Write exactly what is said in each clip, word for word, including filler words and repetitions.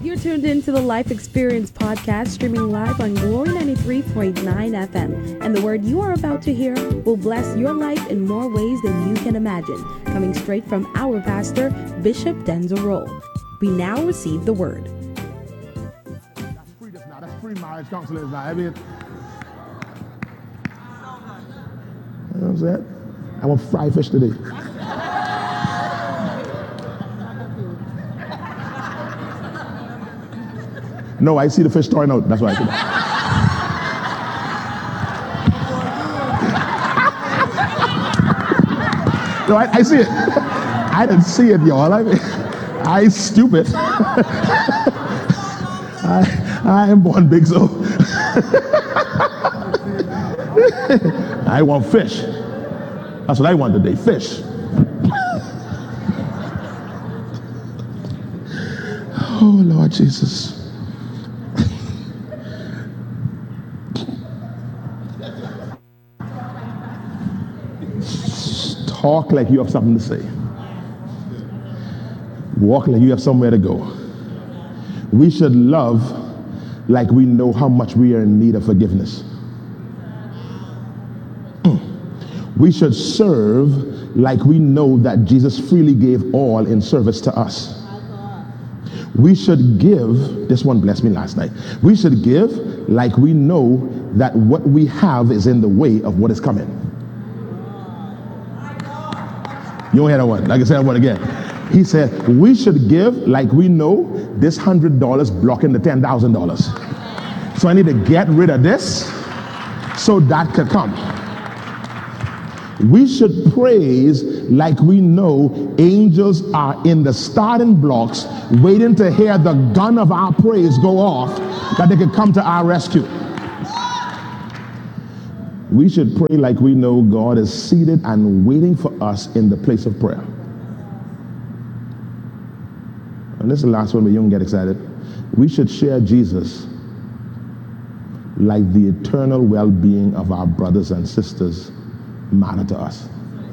You're tuned into the Life Experience podcast, streaming live on Glory ninety-three point nine F M. And the word you are about to hear will bless your life in more ways than you can imagine. Coming straight from our pastor, Bishop Denzel Rolle. We now receive the word. That's free, that's not. That's free marriage counseling. Now, I mean, you know what I'm saying? I want fried fish today. No, I see the fish throwing out. That's why I see that. No, I, I see it. I didn't see it, y'all. I mean, I stupid. I, I am born big, so I want fish. That's what I want today, fish. Oh, Lord Jesus. Talk like you have something to say. Walk like you have somewhere to go. We should love like we know how much we are in need of forgiveness. We should serve like we know that Jesus freely gave all in service to us. We should give, this one blessed me last night. We should give like we know that what we have is in the way of what is coming. You don't hear that one. Like I said that one again. He said, we should give like we know this one hundred dollars blocking the ten thousand dollars. So I need to get rid of this so that could come. We should praise like we know angels are in the starting blocks waiting to hear the gun of our praise go off that they could come to our rescue. We should pray like we know God is seated and waiting for us in the place of prayer. And this is the last one, but you don't get excited. We should share Jesus like the eternal well-being of our brothers and sisters matter to us.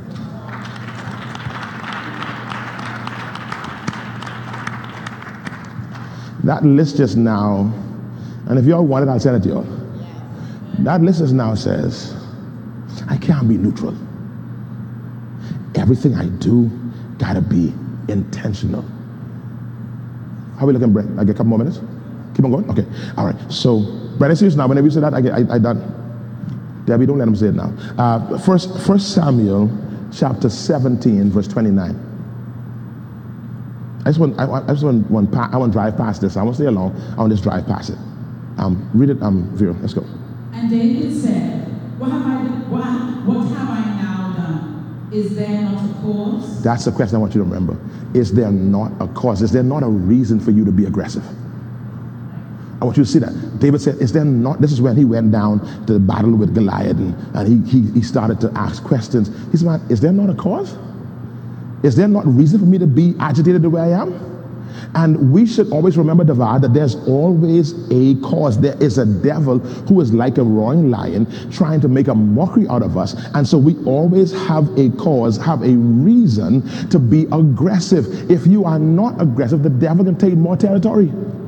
That list just now, and if y'all want it, I'll send it to y'all. That list just now says, I can't be neutral. Everything I do gotta be intentional. How are we looking, Brett? I get a couple more minutes? Keep on going? Okay. All right. So, Brett, I see this now. Whenever you say that, I, get, I, I done. Debbie, don't let him say it now. Uh, first, First Samuel chapter seventeen, verse twenty-nine. I just want, I, I just want, want, I want to drive past this. I won't stay along. I want to just drive past it. Um, read it, um, Vera. Let's go. And David said, what have I, what, what have I now done? Is there not a cause? That's the question I want you to remember. Is there not a cause? Is there not a reason for you to be aggressive? I want you to see that. David said, is there not, this is when he went down to the battle with Goliath and, and he, he, he started to ask questions. He said, man, is there not a cause? Is there not reason for me to be agitated the way I am? And we should always remember, Devar, that there's always a cause. There is a devil who is like a roaring lion trying to make a mockery out of us. And so we always have a cause, have a reason to be aggressive. If you are not aggressive, the devil can take more territory.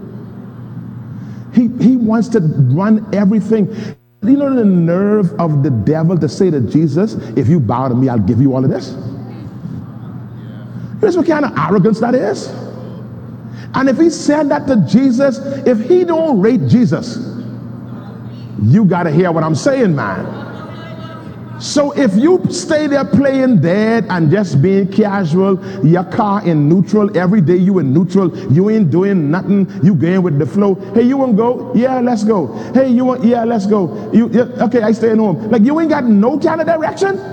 He, he wants to run everything. You know the nerve of the devil to say to Jesus, if you bow to me, I'll give you all of this? Here's what kind of arrogance that is. And if he said that to Jesus, if he don't rate Jesus, you got to hear what I'm saying, man. So if you stay there playing dead and just being casual, your car in neutral, every day you in neutral, you ain't doing nothing, you going with the flow. Hey, you want to go? Yeah, let's go. Hey, you want? Yeah, let's go. You, yeah, okay, I staying home. Like you ain't got no kind of direction.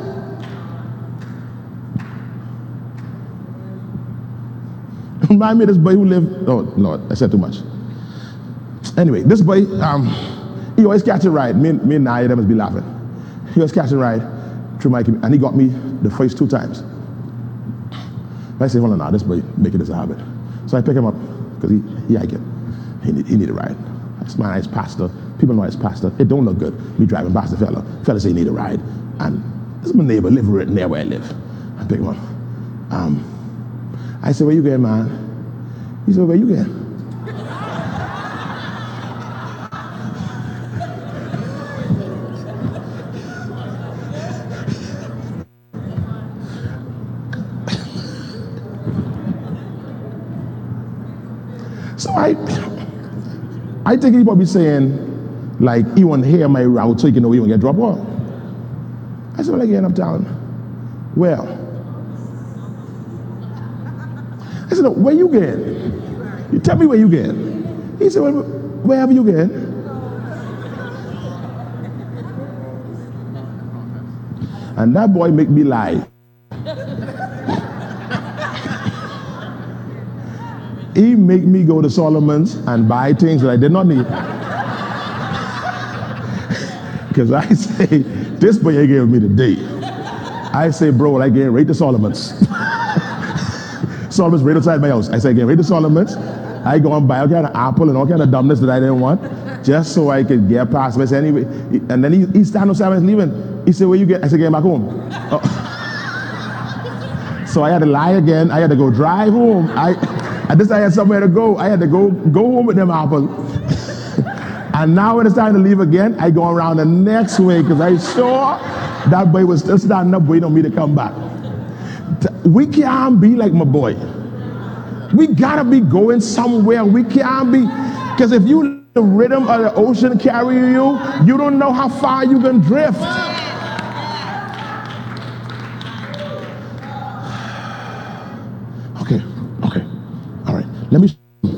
Remind me of this boy who lived, oh Lord, I said too much. Anyway, this boy, um, he always catch a ride. Me, me and I, they must be laughing. He always catch a ride through my community, and he got me the first two times. I say, hold on now, this boy make it as a habit. So I pick him up, because he, he like it. He need, he need a ride. That's my nice pastor. People know it's pastor. It don't look good, me driving past the fella. Fella say he need a ride. And this is my neighbor, live right near where I live. I pick him up. Um, I said, where you going, man? He said, where you going? So I, I think he probably saying, like, he want to hear my route so he can know he won't get dropped off. I said, well, I get uptown. Well, I said, no, where you getting? You tell me where you getting. He said, well, wherever you getting. And that boy make me lie. He make me go to Solomon's and buy things that I did not need. Because I say, this boy ain't gave me the date. I say, bro, I get right to Solomon's. Solomon's right outside my house. I say, get right to Solomon's. I go and buy all kind of apple and all kind of dumbness that I didn't want, just so I could get past. I said, anyway, and then he, he stand outside and leaving. He said, where you get? I said, get back home. Oh. So I had to lie again. I had to go drive home. I, at this I had somewhere to go. I had to go go home with them apples. And now when it's time to leave again, I go around the next way because I saw that boy was still standing up waiting on me to come back. We can't be like my boy. We gotta be going somewhere. We can't be, because if you let the rhythm of the ocean carry you, you don't know how far you can drift. Okay, okay, all right. Let me.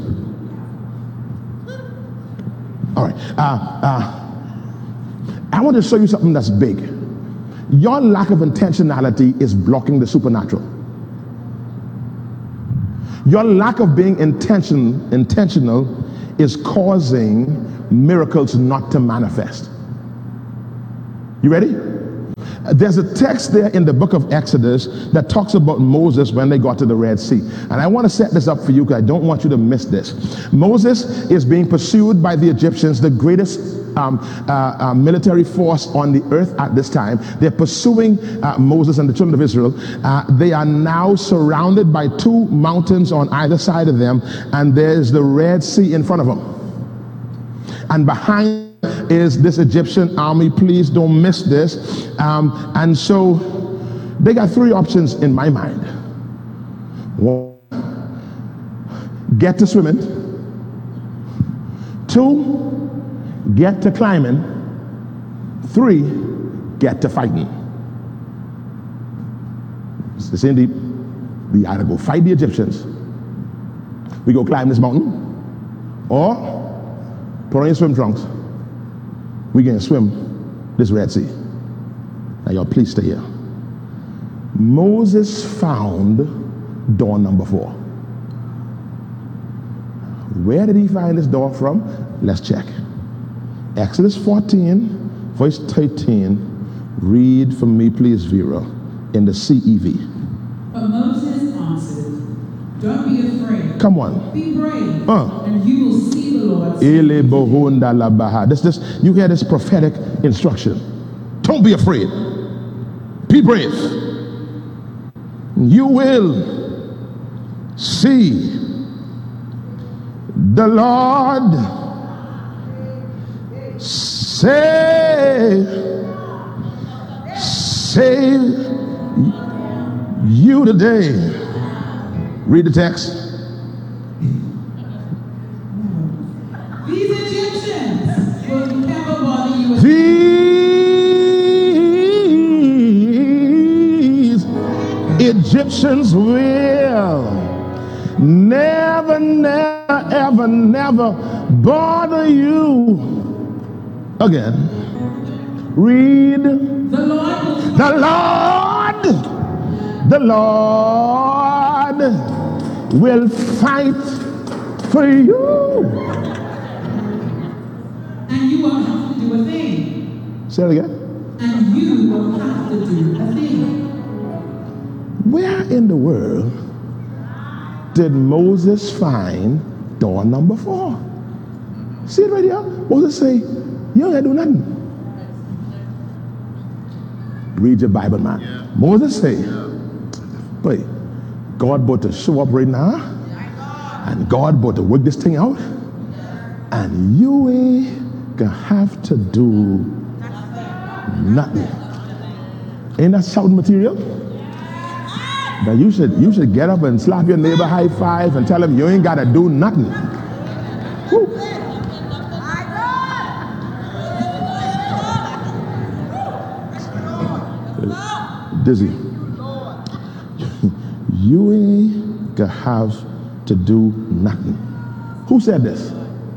All right. Uh, uh, I want to show you something that's big. Your lack of intentionality is blocking the supernatural. Your lack of being intention, intentional is causing miracles not to manifest. You ready? There's a text there in the book of Exodus that talks about Moses when they got to the Red Sea. And I want to set this up for you because I don't want you to miss this. Moses is being pursued by the Egyptians, the greatest um, uh, uh, military force on the earth at this time. They're pursuing uh, Moses and the children of Israel. Uh, they are now surrounded by two mountains on either side of them, and there's the Red Sea in front of them. And behind is this Egyptian army. Please don't miss this. Um, and so they got three options in my mind. One, get to swimming. Two, get to climbing. Three, get to fighting. It's in deep. We either go fight the Egyptians, we go climb this mountain, or put on your swim trunks. We can swim this Red Sea. Now y'all please stay here. Moses found door number four. Where did he find this door from? Let's check. Exodus fourteen, verse thirteen. Read for me, please, Vera, in the C E V. But Moses answered, don't be afraid. Come on. Be brave, Uh. and you will see the Lord. This, this, you hear this prophetic instruction. Don't be afraid. Be brave. You will see the Lord save, save you today. Read the text. These Egyptians will never bother you. These Egyptians will never, never, ever, never bother you again. Read. The Lord will The Lord, the Lord will fight for you. and you won't have to do a thing. Say it again. And you will have to do a thing. Where in the world did Moses find door number four? See it right here? Moses say, you don't gotta do nothing. Read your Bible, man. Yeah. Moses say, wait, God about to show up right now, and God about to work this thing out, and you ain't gonna have to do nothing. Ain't that shouting material? But you should you should get up and slap your neighbor high five and tell him you ain't gotta do nothing. Woo. Dizzy. You ain't gonna have to do nothing. Who said this?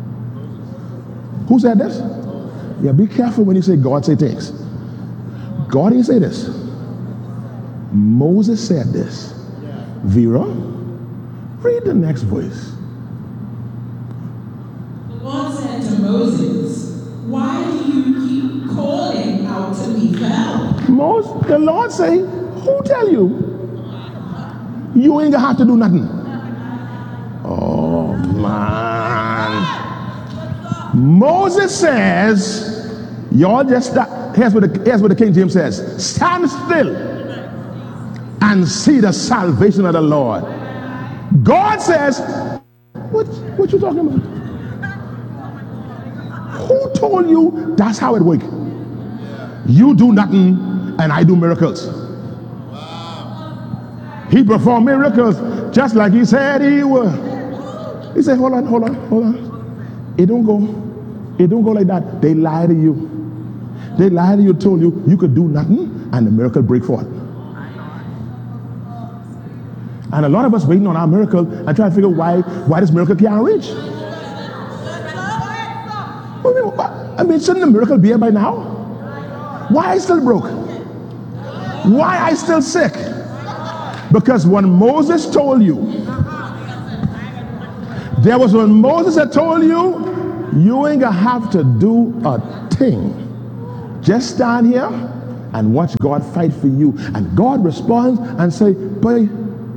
Who said this? Yeah, be careful when you say God say things. God didn't say this. Moses said this. Vera, read the next voice. The Lord said to Moses, why do you keep calling out to me for help? Moses, the Lord say, who tell you? You ain't gonna have to do nothing. Oh man. Moses says, y'all just stop. Here's what the, here's what the King James says. Stand still and see the salvation of the Lord. God says, what, what you talking about? Who told you that's how it works? You do nothing and I do miracles. He performed miracles just like he said he would. He said, hold on, hold on, hold on. It don't go, it don't go like that. They lie to you. They lie to you, told you you could do nothing and the miracle break forth. And a lot of us waiting on our miracle and trying to figure why why this miracle can't reach. I mean, shouldn't the miracle be here by now? Why I still broke? Why I still sick? Because when Moses told you, there was when Moses had told you, you ain't gonna have to do a thing. Just stand here and watch God fight for you. And God responds and say, boy,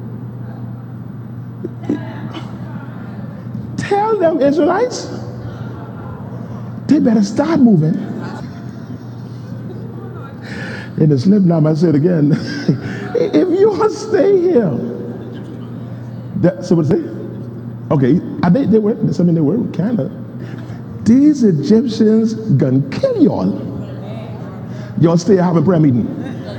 tell them Israelites, they better start moving. In the slip now, I say it again. If you stay here, that, so what say? Okay, are they, they were, I mean, they were kind of. These Egyptians gonna kill y'all. Y'all stay here having prayer meeting.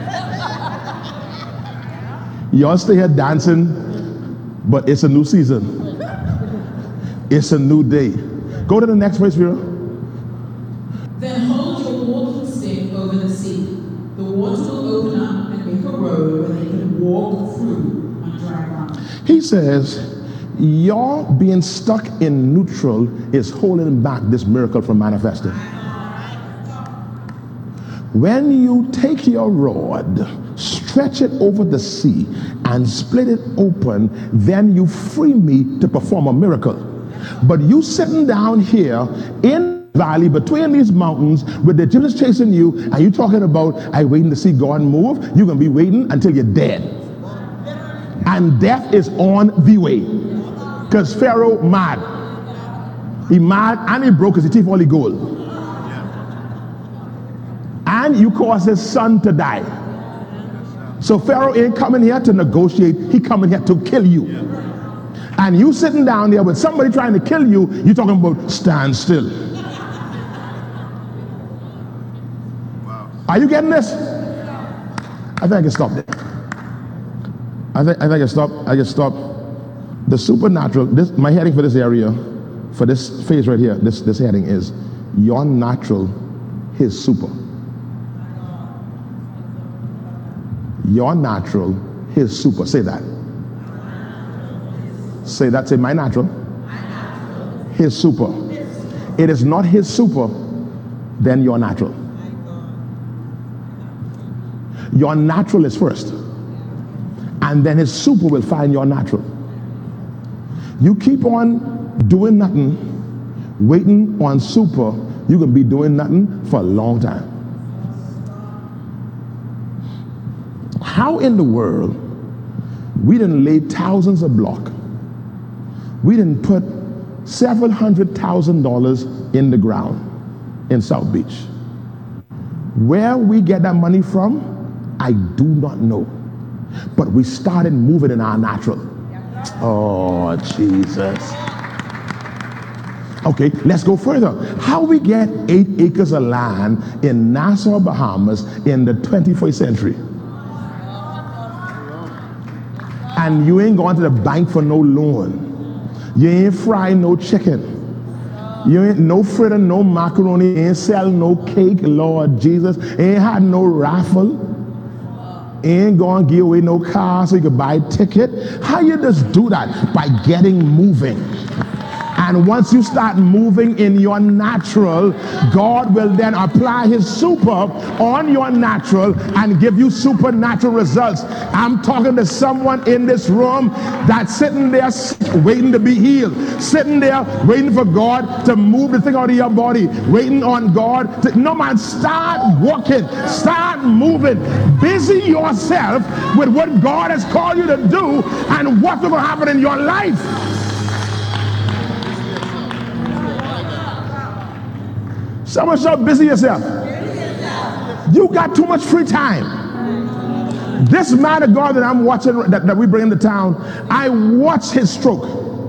Y'all stay here dancing, but it's a new season. It's a new day. Go to the next verse, Vera. Then hold your walking stick over the sea. The water will open up and make a road where they can walk through on dry ground. He says, y'all being stuck in neutral is holding back this miracle from manifesting. When you take your rod, stretch it over the sea, and split it open, then you free me to perform a miracle. But you sitting down here in the valley between these mountains with the Egyptians chasing you, and you talking about, I waiting to see God move, you're going to be waiting until you're dead. And death is on the way. Because Pharaoh mad. He mad and he broke his teeth all the gold. And you caused his son to die. So Pharaoh ain't coming here to negotiate, he coming here to kill you. And you sitting down there with somebody trying to kill you, you talking about stand still. Are you getting this? I think I can stop there. I think I think I can stop. I can stop. The supernatural. This my heading for this area, for this phase right here. This this heading is your natural, his super. Your natural, his super. Say that. Say that. Say my natural, his super. It is not his super, then your natural. Your natural is first, and then his super will find your natural. You keep on doing nothing, waiting on super, you can be doing nothing for a long time. How in the world we didn't lay thousands of block, we didn't put several hundred thousand dollars in the ground in South Beach? Where we get that money from, I do not know. But we started moving in our natural. Oh, Jesus. Okay, let's go further. How we get eight acres of land in Nassau, Bahamas in the twenty-first century? And you ain't going to the bank for no loan. You ain't frying no chicken. You ain't no fritter, no macaroni, ain't sell no cake, Lord Jesus. Ain't had no raffle. Ain't gonna give away no car so you can buy a ticket. How you just do that? By getting moving. And once you start moving in your natural, God will then apply his super on your natural and give you supernatural results. I'm talking to someone in this room that's sitting there waiting to be healed, sitting there waiting for God to move the thing out of your body, waiting on God to, no man, start walking, start moving, busy yourself with what God has called you to do and what's going to happen in your life. Someone so busy yourself. You got too much free time. This man of God that I'm watching, that, that we bring into town, I watched his stroke.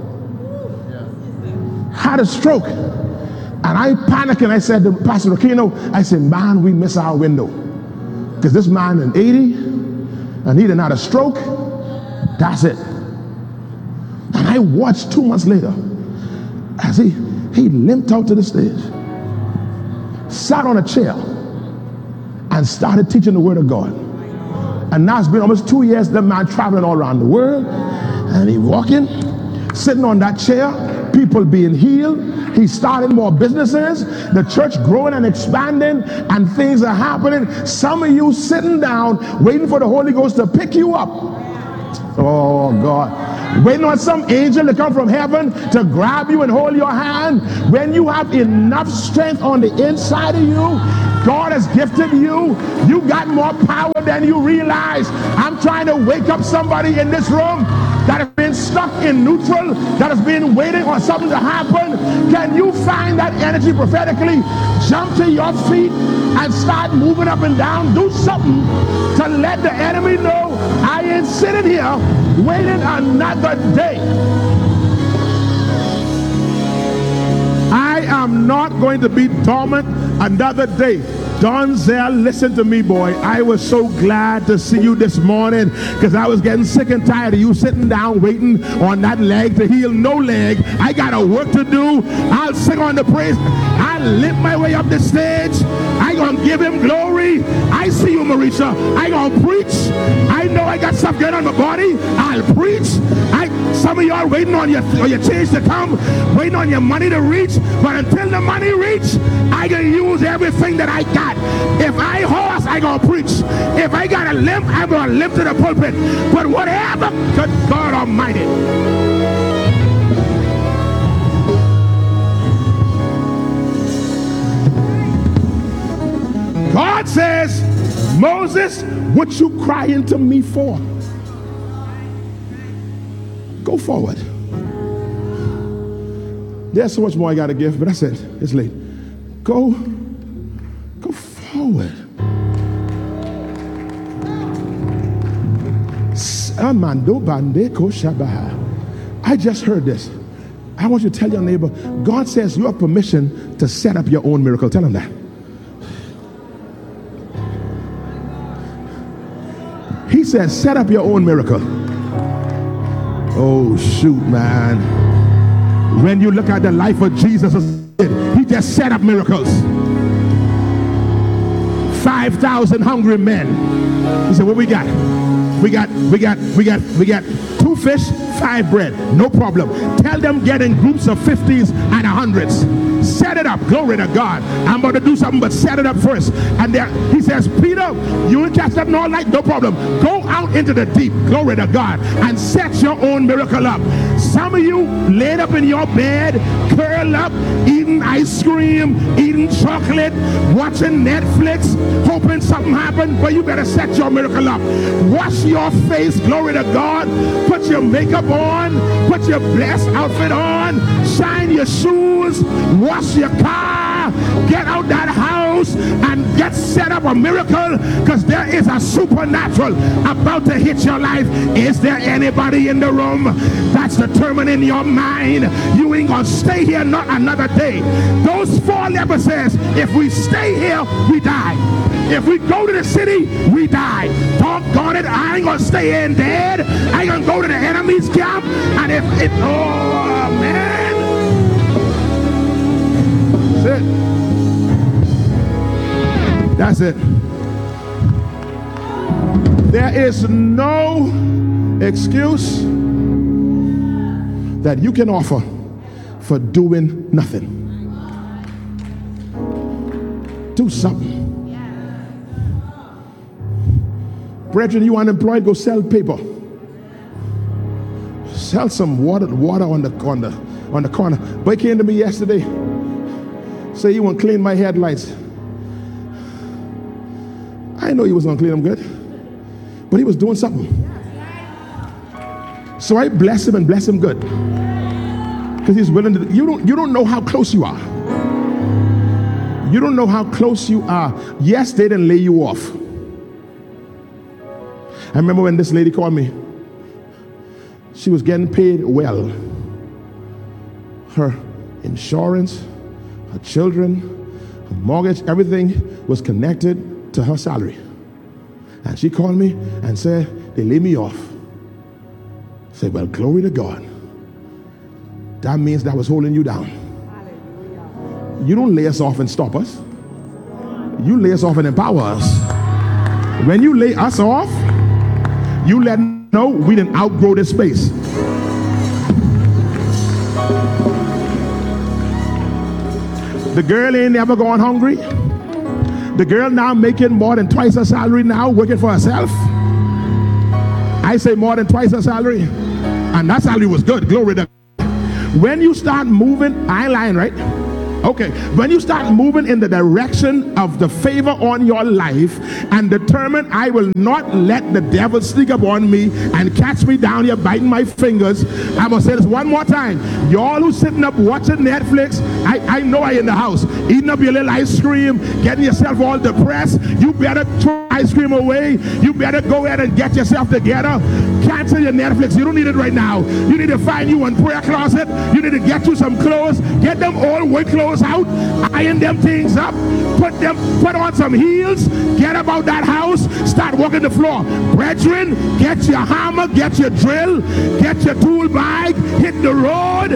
Had a stroke. And I panicked and I said to Pastor Aquino, I said, man, we miss our window. Because this man is eighty and he didn't have a stroke. That's it. And I watched two months later as he, he limped out to the stage, sat on a chair and started teaching the word of God. And now it's been almost two years, that man traveling all around the world, and he walking, sitting on that chair, people being healed. He started more businesses, the church growing and expanding, and things are happening. Some of you sitting down waiting for the Holy Ghost to pick you up. Oh God, waiting on some angel to come from heaven to grab you and hold your hand. When you have enough strength on the inside of you, God has gifted you. You got more power than you realize. I'm trying to wake up somebody in this room that has been stuck in neutral, that has been waiting on something to happen. Can you find that energy prophetically? Jump to your feet and start moving up and down. Do something to let the enemy know I ain't sitting here waiting another day. I am not going to be dormant another day. Donzel, listen to me, boy. I was so glad to see you this morning because I was getting sick and tired of you sitting down waiting on that leg to heal. No leg. I got a work to do. I'll sing on the praise. I'll limp my way up the stage. I gonna give him glory. I see you, Marisha. I gonna preach. I know I got stuff going on my body. I'll preach. I some of y'all waiting on your, on your change to come, waiting on your money to reach. But until the money reach, I can use everything that I got. If I horse, I gonna preach. If I got a limp, I'm gonna limp to the pulpit. But whatever, good God Almighty. God says, Moses, what you crying to me for? Go forward. There's so much more I got to give, but that's it. It's late. Go, go forward. I just heard this. I want you to tell your neighbor, God says you have permission to set up your own miracle. Tell him that. He says, set up your own miracle. Oh, shoot, man. When you look at the life of Jesus, he just set up miracles. five thousand hungry men. He said, what we got? We got, we got, we got, we got two fish, five bread. No problem. Tell them get in groups of fifties and hundreds. Set it up. Glory to God. I'm about to do something, but set it up first. And there, he says, Peter, you ain't catch that all night? No problem. Go out into the deep. Glory to God. And set your own miracle up. Some of you laid up in your bed, curled up, eating ice cream, eating chocolate, watching Netflix, hoping something happened, but you better set your miracle up. Wash your face. Glory to God. Put your makeup on. Put your blessed outfit on. Shine your shoes. Wash your car, get out that house and get set up a miracle, because there is a supernatural about to hit your life. Is there anybody in the room that's determined in your mind you ain't gonna stay here not another day? Those four lepers says, if we stay here, we die. If we go to the city, we die. Doggone it, I ain't gonna stay here and dead. I ain't gonna go to the enemy's camp. And if it, oh man, it. There is no excuse that you can offer for doing nothing. Do something. Brethren, you unemployed, go sell paper. Sell some water, water on the on the on the corner. But he came to me yesterday. Say he won't clean my headlights. I know he was gonna clean them good, but he was doing something. So I bless him and bless him good, because he's willing to. You don't you don't know how close you are. You don't know how close you are. Yes, they didn't lay you off. I remember when this lady called me. She was getting paid well. Her insurance, her children, her mortgage, everything was connected to her salary. And she called me and said, they laid me off. I said, well, glory to God. That means that was holding you down. Hallelujah. You don't lay us off and stop us. You lay us off and empower us. When you lay us off, you let them know we didn't outgrow this space. The girl ain't never gone hungry. The girl now making more than twice her salary now, working for herself. I say more than twice her salary. And that salary was good. Glory to God. When you start moving, I ain't lying, right? Okay, when you start moving in the direction of the favor on your life and determine I will not let the devil sneak up on me and catch me down here biting my fingers. I'm going to say this one more time. Y'all who sitting up watching Netflix, I, I know I in the house, eating up your little ice cream, getting yourself all depressed. You better throw ice cream away. You better go ahead and get yourself together. Cancel your Netflix. You don't need it right now. You need to find you one prayer closet. You need to get you some clothes. Get them all white clothes out, iron them things up, put them, put on some heels, get about that house, start walking the floor. Brethren, get your hammer, get your drill, get your tool bag, hit the road.